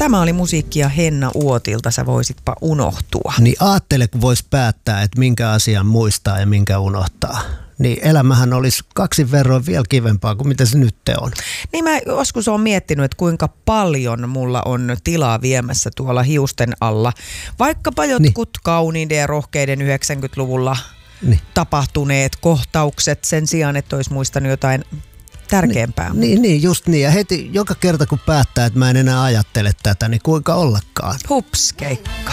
Tämä oli musiikkia Henna Uotilta, sä voisitpa unohtua. Niin aattele, kun vois päättää, että minkä asian muistaa ja minkä unohtaa. Niin elämähän olisi 2 verroin vielä kivempaa kuin mitä se nyt on. Niin mä joskus oon miettinyt, että kuinka paljon mulla on tilaa viemässä tuolla hiusten alla. Vaikkapa jotkut kauniiden ja rohkeiden 90-luvulla tapahtuneet kohtaukset sen sijaan, että olisi muistanut jotain tärkeämpää. Niin, just niin. Ja heti joka kerta kun päättää, että mä en enää ajattele tätä, niin kuinka ollakaan. Hups, keikka.